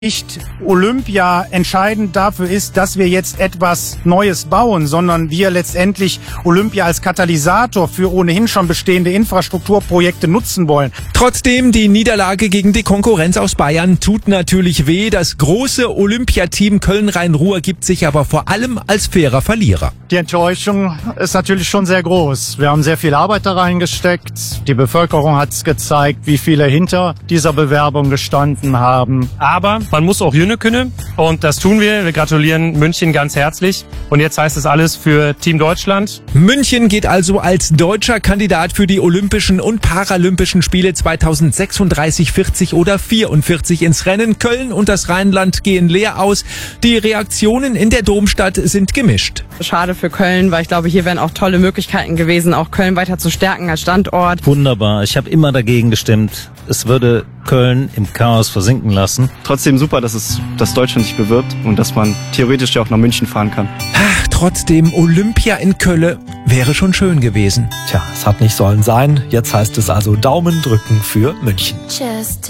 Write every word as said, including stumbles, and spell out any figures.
nicht Olympia entscheidend dafür ist, dass wir jetzt etwas Neues bauen, sondern wir letztendlich Olympia als Katalysator für ohnehin schon bestehende Infrastrukturprojekte nutzen wollen. Trotzdem, die Niederlage gegen die Konkurrenz aus Bayern tut natürlich weh. Das große Olympiateam Köln-Rhein-Ruhr gibt sich aber vor allem als fairer Verlierer. Die Enttäuschung ist natürlich schon sehr groß. Wir haben sehr viel Arbeit da reingesteckt. Die Bevölkerung hat es gezeigt, wie viele hinter dieser Bewerbung gestanden haben. Aber man muss auch Jüne können und das tun wir. Wir gratulieren München ganz herzlich. Und jetzt heißt es alles für Team Deutschland. München geht also als deutscher Kandidat für die Olympischen und Paralympischen Spiele zweitausendsechsunddreißig, vierzig oder vierundvierzig ins Rennen. Köln und das Rheinland gehen leer aus. Die Reaktionen in der Domstadt sind gemischt. Schade für Köln, weil ich glaube, hier wären auch tolle Möglichkeiten gewesen, auch Köln weiter zu stärken als Standort. Wunderbar. Ich habe immer dagegen gestimmt. Es würde Köln im Chaos versinken lassen. Trotzdem super, dass es dass Deutschland sich bewirbt und dass man theoretisch ja auch nach München fahren kann. Ach, trotzdem, Olympia in Köln wäre schon schön gewesen. Tja, es hat nicht sollen sein. Jetzt heißt es also Daumen drücken für München. Just